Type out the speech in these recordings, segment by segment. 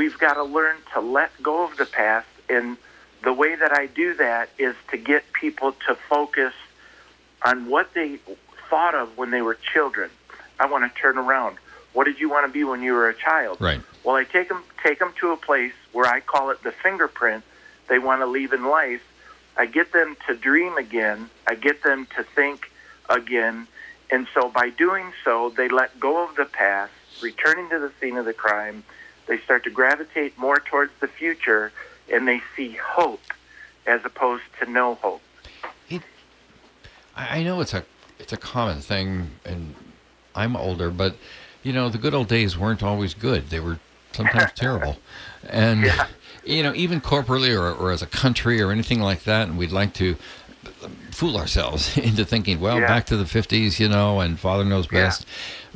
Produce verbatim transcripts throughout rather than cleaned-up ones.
we've got to learn to let go of the past, and the way that I do that is to get people to focus on what they thought of when they were children. I want to turn around. What did you want to be when you were a child? Right. Well, I take them, take them to a place where I call it the fingerprint they want to leave in life. I get them to dream again. I get them to think again. And so by doing so, they let go of the past, returning to the scene of the crime. They start to gravitate more towards the future, and they see hope as opposed to no hope. It, I know it's a it's a common thing, and I'm older, but, you know, the good old days weren't always good. They were sometimes terrible. And, Yeah. you know, even corporately or, or as a country or anything like that, and we'd like to fool ourselves into thinking, well, Yeah. back to the fifties, you know, and Father knows Yeah. best.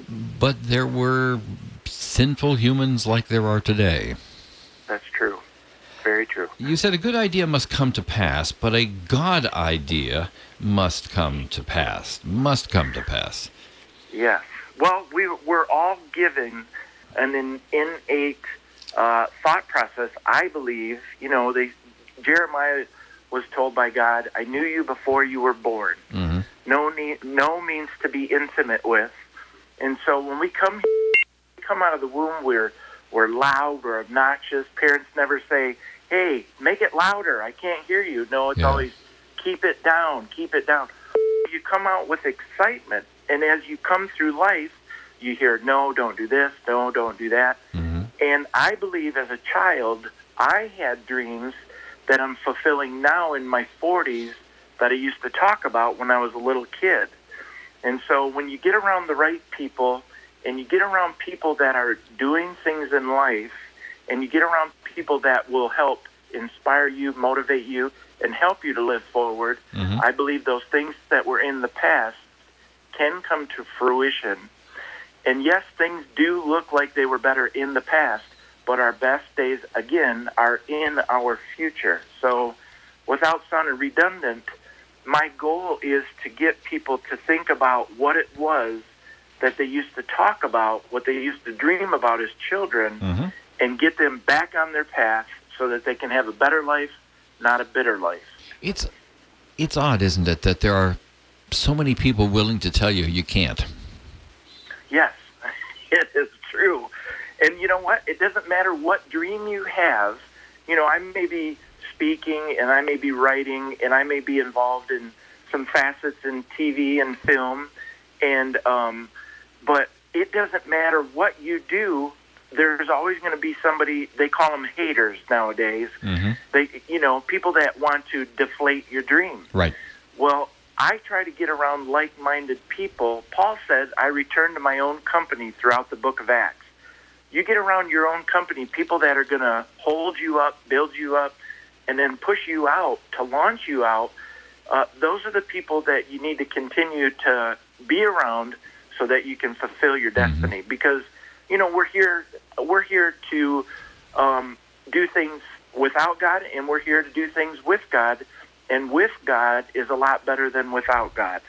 But there were sinful humans like there are today. That's true. Very true. You said a good idea must come to pass, but a God idea must come to pass. Must come to pass. Yes. Well, we, we're all given an in, innate uh, thought process. I believe, you know, they, Jeremiah was told by God, I knew you before you were born. Mm-hmm. No need, no means to be intimate with. And so when we come we come out of the womb, we're, we're loud, we're obnoxious. Parents never say, hey, make it louder, I can't hear you. No, it's Yeah. always, keep it down, keep it down. You come out with excitement, and as you come through life, you hear, no, don't do this, no, don't do that. Mm-hmm. And I believe as a child, I had dreams that I'm fulfilling now in my forties that I used to talk about when I was a little kid. And so when you get around the right people, and you get around people that are doing things in life, and you get around people that will help inspire you, motivate you, and help you to live forward, Mm-hmm. I believe those things that were in the past can come to fruition. And yes, things do look like they were better in the past, but our best days, again, are in our future. So without sounding redundant, my goal is to get people to think about what it was that they used to talk about, what they used to dream about as children, Mm-hmm. and get them back on their path so that they can have a better life, not a bitter life. It's it's odd, isn't it, that there are so many people willing to tell you you can't. Yes, it is true. And you know what? It doesn't matter what dream you have. You know, I may be speaking, and I may be writing, and I may be involved in some facets in T V and film, and um, but it doesn't matter what you do. There's always going to be somebody, they call them haters nowadays. Mm-hmm. They, you know, people that want to deflate your dream. Right. Well, I try to get around like-minded people. Paul said, I return to my own company throughout the book of Acts. You get around your own company, people that are going to hold you up, build you up, and then push you out, to launch you out. Uh, those are the people that you need to continue to be around so that you can fulfill your destiny. Mm-hmm. Because, you know, we're here, we're here to um, do things without God, and we're here to do things with God. And with God is a lot better than without God.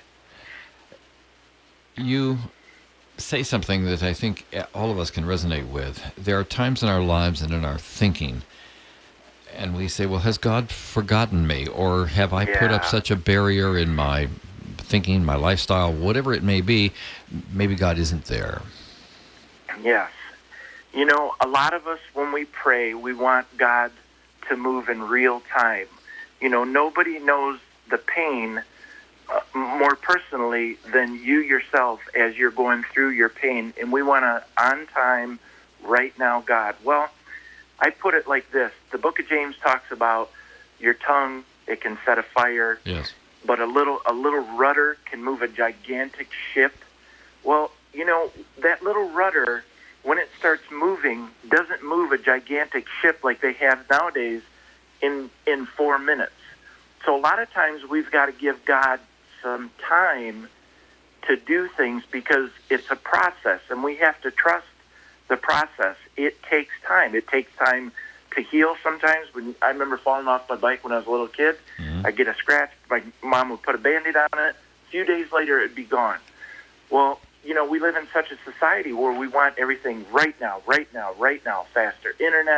You say something that I think all of us can resonate with. There are times in our lives and in our thinking, and we say, well, has God forgotten me? Or have I put up Yeah. such a barrier in my thinking, my lifestyle, whatever it may be? Maybe God isn't there. Yes. You know, a lot of us, when we pray, we want God to move in real time. You know, nobody knows the pain uh, more personally than you yourself as you're going through your pain. And we want to, on time, right now, God. Well, I put it like this. The book of James talks about your tongue, it can set a fire, Yes. but a little a little rudder can move a gigantic ship. Well, you know, that little rudder, when it starts moving, doesn't move a gigantic ship like they have nowadays in in four minutes. So a lot of times we've got to give God some time to do things because it's a process, and we have to trust the process. It takes time. It takes time to heal sometimes. When I remember falling off my bike when I was a little kid, Mm-hmm. I'd get a scratch. My mom would put a Band-Aid on it. A few days later, it'd be gone. Well, you know, we live in such a society where we want everything right now, right now, right now, faster. Internet,